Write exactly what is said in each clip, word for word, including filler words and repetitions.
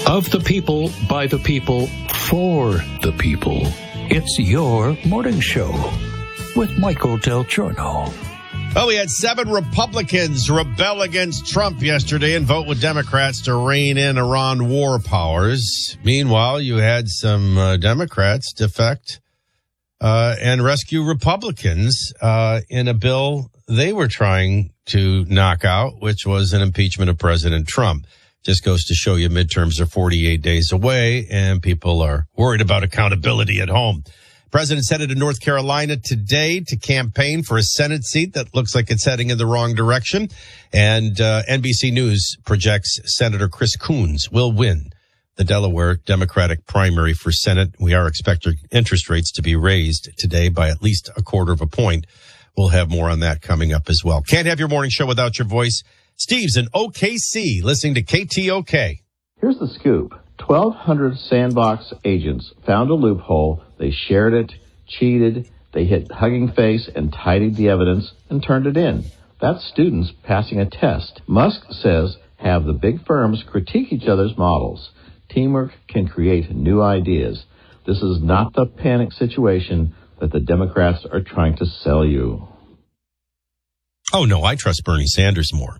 Of the people, by the people, for the people. It's your morning show with Michael Del Giorno. Well, we had seven Republicans rebel against Trump yesterday and vote with Democrats to rein in Iran war powers. Meanwhile, you had some uh, Democrats defect uh, and rescue Republicans uh, in a bill they were trying to knock out, which was an impeachment of President Trump. Just goes to show you midterms are forty-eight days away and people are worried about accountability at home. President's headed to North Carolina today to campaign for a Senate seat that looks like it's heading in the wrong direction. And uh, N B C News projects Senator Chris Coons will win the Delaware Democratic primary for Senate. We are expecting interest rates to be raised today by at least a quarter of a point. We'll have more on that coming up as well. Can't have your morning show without your voice. Steve's in O K C, listening to K T O K. Here's the scoop. twelve hundred Sandbox agents found a loophole. They shared it, cheated, they hit Hugging Face and tidied the evidence and turned it in. That's students passing a test. Musk says have the big firms critique each other's models. Teamwork can create new ideas. This is not the panic situation that the Democrats are trying to sell you. Oh, no, I trust Bernie Sanders more.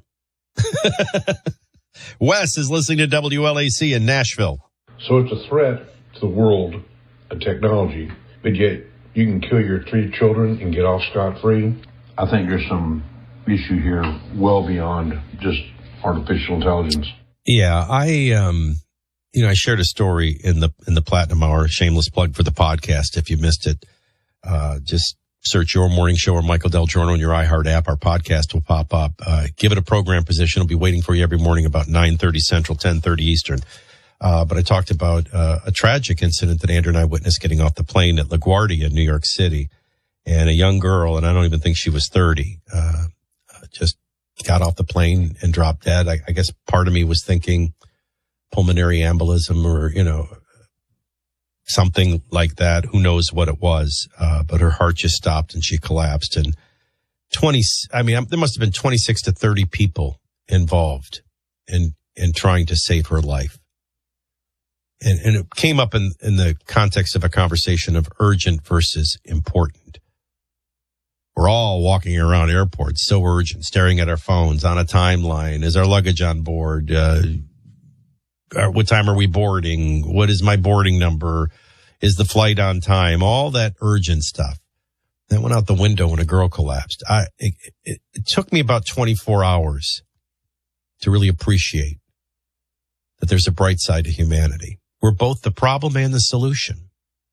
Wes is listening to W L A C in Nashville. So it's a threat to the world of technology, but yet you can kill your three children and get off scot-free. I think there's some issue here well beyond just artificial intelligence. Yeah, I, um, you know, I shared a story in the in the Platinum Hour, shameless plug for the podcast. If you missed it, uh, just search Your Morning Show or Michael Del Giorno in your iHeart app. Our podcast will pop up. Uh, give it a program position. It'll be waiting for you every morning about nine thirty Central, ten thirty Eastern. Uh, but I talked about uh, a tragic incident that Andrew and I witnessed getting off the plane at LaGuardia in New York City. And a young girl, and I don't even think she was thirty, uh, just got off the plane and dropped dead. I, I guess part of me was thinking pulmonary embolism or, you know, something like that. Who knows what it was? Uh, but her heart just stopped and she collapsed. And twenty, I mean, there must have been twenty-six to thirty people involved in, in trying to save her life. And, and it came up in, in the context of a conversation of urgent versus important. We're all walking around airports, so urgent, staring at our phones on a timeline. Is our luggage on board? Uh, what time are we boarding? What is my boarding number? Is the flight on time? All that urgent stuff. That went out the window when a girl collapsed. I, it, it, it took me about twenty-four hours to really appreciate that there's a bright side to humanity. We're both the problem and the solution.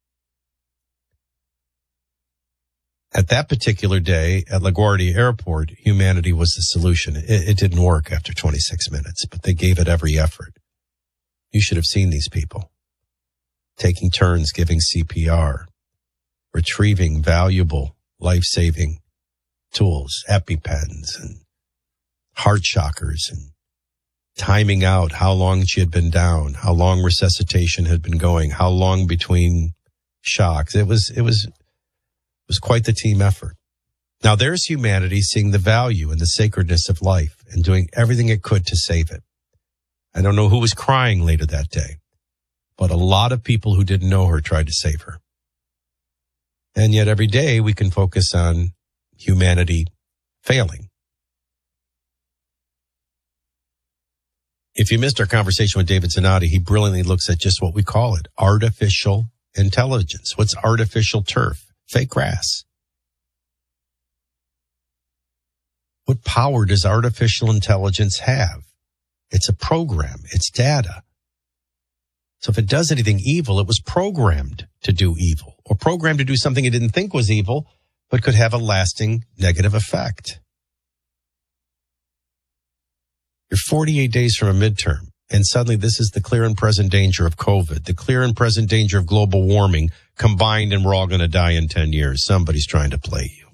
At that particular day at LaGuardia Airport, humanity was the solution. It, it didn't work after twenty-six minutes, but they gave it every effort. You should have seen these people taking turns giving C P R, retrieving valuable life-saving tools, EpiPens and heart shockers, and timing out how long she had been down, how long resuscitation had been going, how long between shocks. It was, it was, it was quite the team effort. Now there's humanity seeing the value and the sacredness of life and doing everything it could to save it. I don't know who was crying later that day, but a lot of people who didn't know her tried to save her. And yet every day we can focus on humanity failing. If you missed our conversation with David Zanotti, he brilliantly looks at just what we call it, artificial intelligence. What's artificial turf? Fake grass. What power does artificial intelligence have? It's a program. It's data. So if it does anything evil, it was programmed to do evil, or programmed to do something it didn't think was evil, but could have a lasting negative effect. You're forty-eight days from a midterm, and suddenly this is the clear and present danger of COVID, the clear and present danger of global warming combined, and we're all going to die in ten years. Somebody's trying to play you.